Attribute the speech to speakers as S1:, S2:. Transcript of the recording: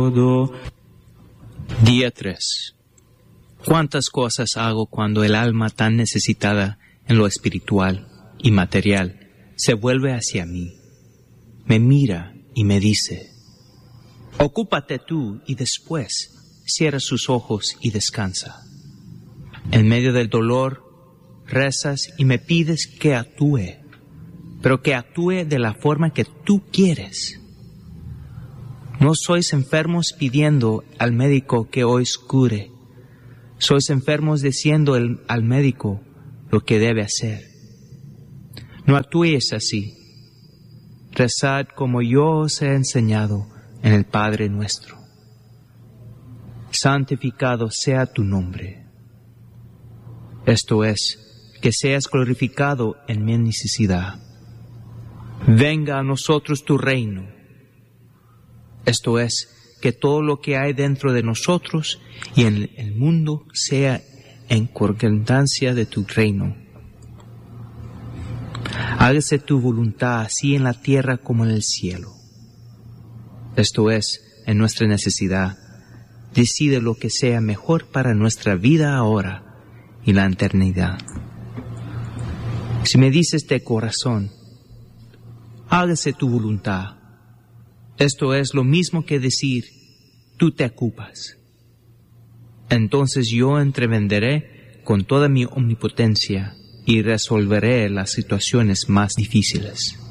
S1: Día 3. ¿Cuántas cosas hago cuando el alma tan necesitada en lo espiritual y material se vuelve hacia mí? Me mira y me dice: ocúpate tú y después cierra sus ojos y descansa. En medio del dolor rezas y me pides que actúe, pero que actúe de la forma que tú quieres. No sois enfermos pidiendo al médico que os cure. Sois enfermos diciendo al médico lo que debe hacer. No actúes así. Rezad como yo os he enseñado en el Padre nuestro. Santificado sea tu nombre. Esto es, que seas glorificado en mi necesidad. Venga a nosotros tu reino. Esto es, que todo lo que hay dentro de nosotros y en el mundo sea en concordancia de tu reino. Hágase tu voluntad así en la tierra como en el cielo. Esto es, en nuestra necesidad, decide lo que sea mejor para nuestra vida ahora y la eternidad. Si me dices de corazón: hágase tu voluntad, esto es lo mismo que decir: tú te ocupas. Entonces yo intervendré con toda mi omnipotencia y resolveré las situaciones más difíciles.